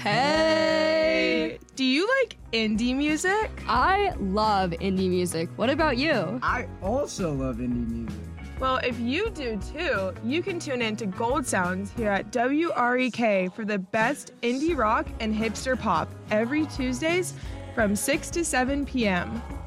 Hey! Do you like indie music? I love indie music. What about you? I also love indie music. Well, if you do too, you can tune in to Gold Sounds here at WREK for the best indie rock and hipster pop every Tuesdays from 6 to 7 p.m.